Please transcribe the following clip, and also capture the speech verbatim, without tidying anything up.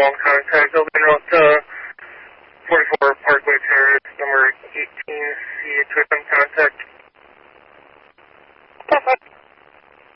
on contact. Building route uh, forty-four Parkway Terrace, number eighteen C, to on contact.